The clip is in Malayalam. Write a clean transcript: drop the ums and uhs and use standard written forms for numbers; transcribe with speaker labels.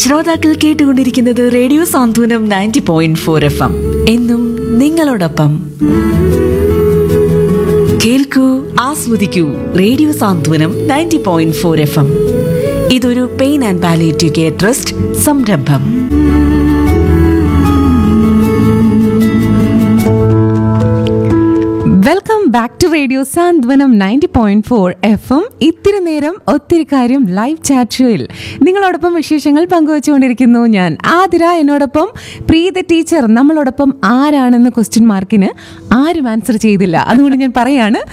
Speaker 1: ശ്രോതാക്കൾ കേട്ടുകൊണ്ടിരിക്കുന്നത് റേഡിയോ സാന്ത്വനം 90.4 FM. എന്നും നിങ്ങളോടൊപ്പം. കേൾക്കൂ, ആസ്വദിക്കൂ. റേഡിയോ സാന്ത്വനം 90.4 FM. ഇതൊരു pain and palliative care trust സംരംഭം.
Speaker 2: Welcome back to radio Santhwanam 90.4 FM. ഇത്തിരി നേരം ഒത്തിരി കാര്യം ലൈവ് ചാറ്റ് ഷോയിൽ നിങ്ങളോടൊപ്പം വിശേഷങ്ങൾ പങ്കുവച്ചുകൊണ്ടിരിക്കുന്നു ഞാൻ ആതിര. എന്നോടൊപ്പം പ്രീത ടീച്ചർ. നമ്മളോടൊപ്പം ആരാണെന്ന് ക്വസ്റ്റ്യൻ മാർക്കിന് ആരും ആൻസർ ചെയ്തില്ല, അതുകൊണ്ട് ഞാൻ പറയാണ്